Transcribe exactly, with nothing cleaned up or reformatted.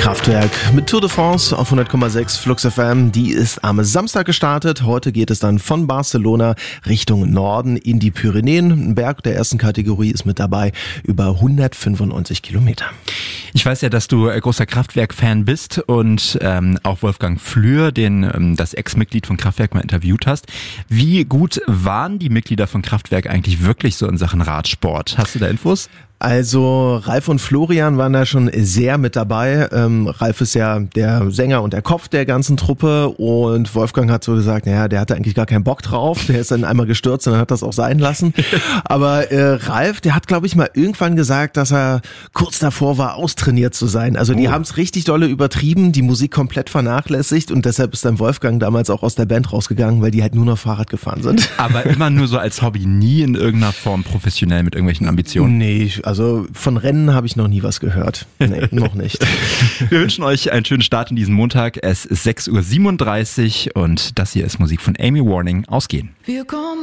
Kraftwerk mit Tour de France auf hundert Komma sechs Flux F M. Die ist am Samstag gestartet. Heute geht es dann von Barcelona Richtung Norden in die Pyrenäen. Ein Berg der ersten Kategorie ist mit dabei, über hundertfünfundneunzig Kilometer. Ich weiß ja, dass du großer Kraftwerk-Fan bist und ähm, auch Wolfgang Flür, den ähm, das Ex-Mitglied von Kraftwerk mal interviewt hast. Wie gut waren die Mitglieder von Kraftwerk eigentlich wirklich so in Sachen Radsport? Hast du da Infos? Also Ralf und Florian waren da schon sehr mit dabei. Ähm, Ralf ist ja der Sänger und der Kopf der ganzen Truppe und Wolfgang hat so gesagt, naja, der hatte eigentlich gar keinen Bock drauf. Der ist dann einmal gestürzt und dann hat das auch sein lassen. Aber äh, Ralf, der hat, glaube ich, mal irgendwann gesagt, dass er kurz davor war, austrainiert zu sein. Also die oh. haben es richtig dolle übertrieben, die Musik komplett vernachlässigt und deshalb ist dann Wolfgang damals auch aus der Band rausgegangen, weil die halt nur noch Fahrrad gefahren sind. Aber immer nur so als Hobby, nie in irgendeiner Form professionell mit irgendwelchen Ambitionen? Nee, also von Rennen habe ich noch nie was gehört. Nee, noch nicht. Wir wünschen euch einen schönen Start in diesen Montag. Es ist sechs Uhr siebenunddreißig und das hier ist Musik von Amy Warning aus Gehen.